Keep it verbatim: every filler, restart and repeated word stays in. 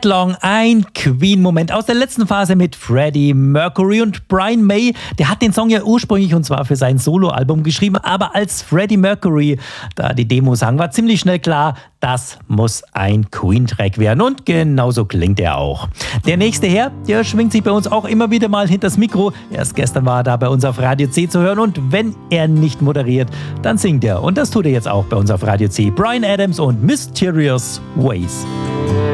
Headlong, ein Queen-Moment aus der letzten Phase mit Freddie Mercury. Und Brian May, der hat den Song ja ursprünglich und zwar für sein Soloalbum geschrieben, aber als Freddie Mercury da die Demo sang, war ziemlich schnell klar, das muss ein Queen-Track werden. Und genauso klingt er auch. Der nächste Herr, der schwingt sich bei uns auch immer wieder mal hinters Mikro. Erst gestern war er da bei uns auf Radio C zu hören und wenn er nicht moderiert, dann singt er. Und das tut er jetzt auch bei uns auf Radio C. Bryan Adams und Mysterious Ways.